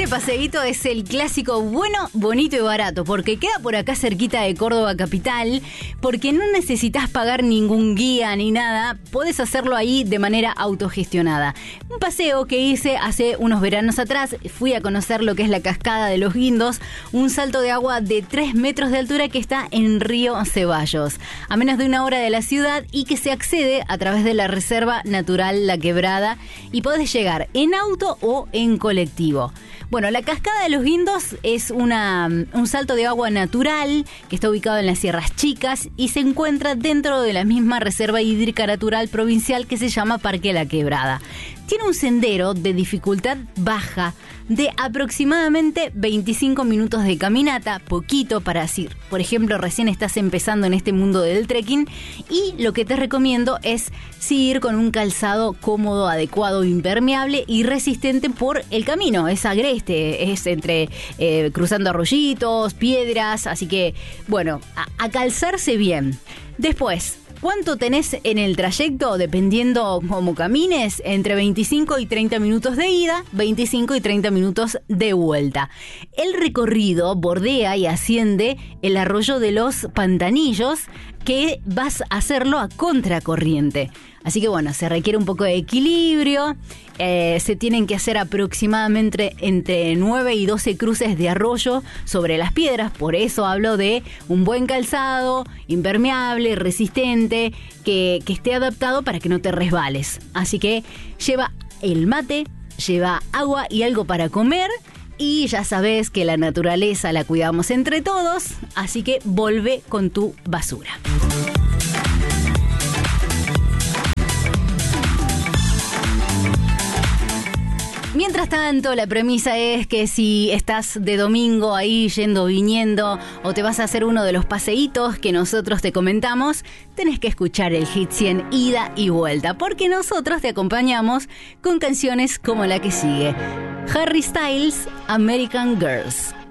Este paseíto es el clásico bueno, bonito y barato, porque queda por acá cerquita de Córdoba capital, porque no necesitas pagar ningún guía ni nada, podés hacerlo ahí de manera autogestionada. Un paseo que hice hace unos veranos atrás, fui a conocer lo que es la cascada de los Guindos, un salto de agua de 3 metros de altura que está en Río Ceballos, a menos de 1 hora de la ciudad, y que se accede a través de la Reserva Natural La Quebrada, y podés llegar en auto o en colectivo. Bueno, la cascada de los Guindos es un salto de agua natural que está ubicado en las Sierras Chicas y se encuentra dentro de la misma Reserva Hídrica Natural Provincial que se llama Parque La Quebrada. Tiene un sendero de dificultad baja de aproximadamente 25 minutos de caminata, poquito para si, por ejemplo, recién estás empezando en este mundo del trekking, y lo que te recomiendo es seguir con un calzado cómodo, adecuado, impermeable y resistente por el camino. Es agreste, es entre cruzando arroyitos, piedras, así que, bueno, a calzarse bien. Después, ¿cuánto tenés en el trayecto? Dependiendo cómo camines, entre 25 y 30 minutos de ida, 25 y 30 minutos de vuelta. El recorrido bordea y asciende el arroyo de los Pantanillos, que vas a hacerlo a contracorriente. Así que bueno, se requiere un poco de equilibrio. Se tienen que hacer aproximadamente entre 9 y 12 cruces de arroyo sobre las piedras. Por eso hablo de un buen calzado, impermeable, resistente, que esté adaptado para que no te resbales. Así que lleva el mate, lleva agua y algo para comer. Y ya sabes que la naturaleza la cuidamos entre todos, así que volvé con tu basura. Mientras tanto, la premisa es que si estás de domingo ahí yendo, viniendo, o te vas a hacer uno de los paseitos que nosotros te comentamos, tenés que escuchar el Hit 100 ida y vuelta, porque nosotros te acompañamos con canciones como la que sigue: Harry Styles, American Girls.